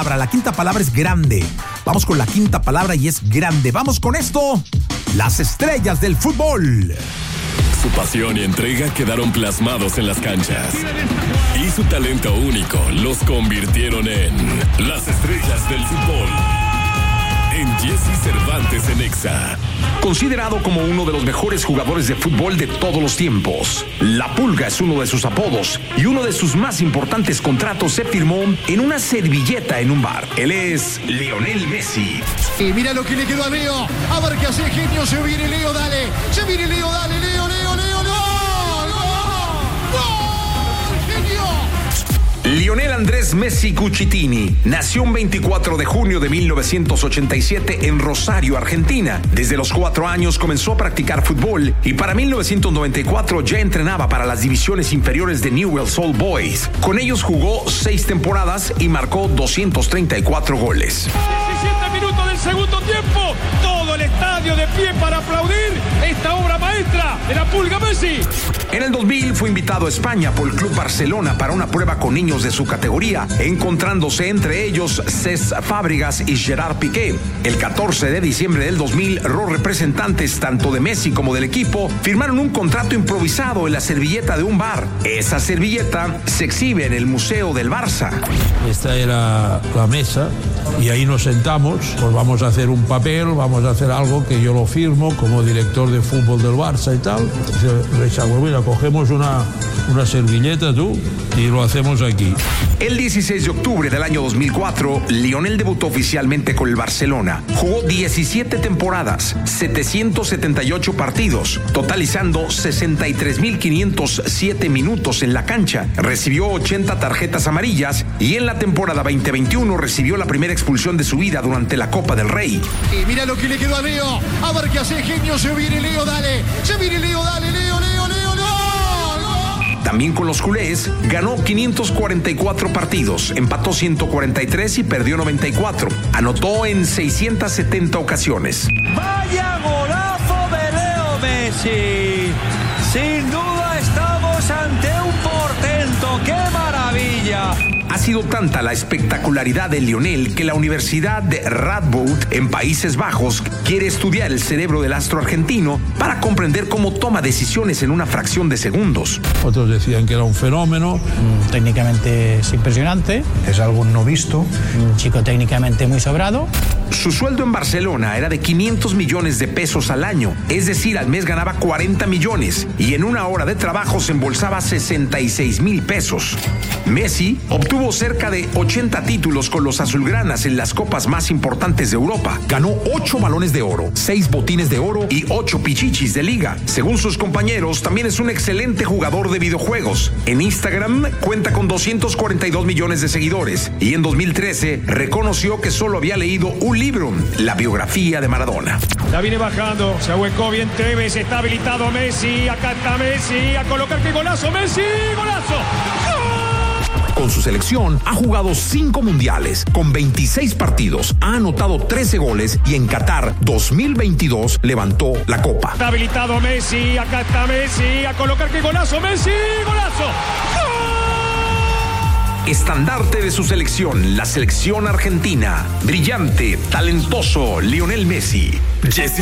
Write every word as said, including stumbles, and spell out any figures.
La quinta palabra es grande. Vamos con la quinta palabra y es grande. Vamos con esto. Las estrellas del fútbol. Su pasión y entrega quedaron plasmados en las canchas. Y su talento único los convirtieron en las estrellas del fútbol. En Jesse Cervantes en Exa. Considerado como uno de los mejores jugadores de fútbol de todos los tiempos, La Pulga es uno de sus apodos y uno de sus más importantes contratos se firmó en una servilleta en un bar. Él es Lionel Messi. Y mira lo que le quedó a Leo. A ver qué hace, genio. Se viene Leo, dale. Se viene Leo, dale. Leo, Leo, Leo, Leo. Lionel Andrés Messi Cucitini nació un veinticuatro de junio de mil novecientos ochenta y siete en Rosario, Argentina. Desde los cuatro años comenzó a practicar fútbol y para mil novecientos noventa y cuatro ya entrenaba para las divisiones inferiores de Newell's Old Boys. Con ellos jugó seis temporadas y marcó doscientos treinta y cuatro goles. diecisiete minutos del segundo tiempo, todo el estadio de pie para aplaudir esta obra maestra de La Pulga Messi. En el dos mil fue invitado a España por el Club Barcelona para una prueba con niños de su categoría, encontrándose entre ellos Cesc Fábregas y Gerard Piqué. El catorce de diciembre del dos mil, los representantes tanto de Messi como del equipo firmaron un contrato improvisado en la servilleta de un bar. Esa servilleta se exhibe en el Museo del Barça. Esta era la mesa y ahí nos sentamos, pues vamos a hacer un papel, vamos a hacer algo que yo lo firmo como director de fútbol del Barça y tal. Dice, mira, cogemos una, una servilleta tú y lo hacemos aquí. El dieciséis de octubre del año dos mil cuatro, Lionel debutó oficialmente con el Barcelona. Jugó diecisiete temporadas, setecientos setenta y ocho partidos, totalizando sesenta y tres mil quinientos siete minutos en la cancha. Recibió ochenta tarjetas amarillas y en la temporada veinte veintiuno recibió la primera expulsión de su vida durante la Copa del Rey. Y mira lo que le quedó a Leo. A ver qué hace, genio. Se viene Leo, dale. Se viene Leo, dale. Leo, Leo, Leo, Leo. También con los culés, ganó quinientos cuarenta y cuatro partidos, empató ciento cuarenta y tres y perdió noventa y cuatro. Anotó en seiscientas setenta ocasiones. ¡Vaya golazo de Leo Messi! Sin duda estamos ante un portento. ¡Qué maravilla! Ha sido tanta la espectacularidad de Lionel que la Universidad de Radboud en Países Bajos quiere estudiar el cerebro del astro argentino para comprender cómo toma decisiones en una fracción de segundos. Otros decían que era un fenómeno. Mm, técnicamente es impresionante. Es algo no visto. Un chico técnicamente muy sobrado. Su sueldo en Barcelona era de quinientos millones de pesos al año, es decir, al mes ganaba cuarenta millones y en una hora de trabajo se embolsaba sesenta y seis mil pesos. Messi obtuvo cerca de ochenta títulos con los azulgranas en las copas más importantes de Europa. Ganó ocho balones de oro, seis botines de oro y ocho pichichis de liga. Según sus compañeros, también es un excelente jugador de videojuegos. En Instagram cuenta con doscientos cuarenta y dos millones de seguidores y en dos mil trece reconoció que solo había leído un libro, la biografía de Maradona. La viene bajando, se ahuecó bien Tevez, está habilitado Messi, acá está Messi, a colocar que golazo, Messi, golazo. ¡Gol! Con su selección ha jugado cinco mundiales, con veintiséis partidos, ha anotado trece goles y en Qatar dos mil veintidós levantó la copa. Está habilitado Messi, acá está Messi, a colocar que golazo, Messi, golazo. ¡Gol! Estandarte de su selección, la selección argentina. Brillante, talentoso, Lionel Messi. Jesse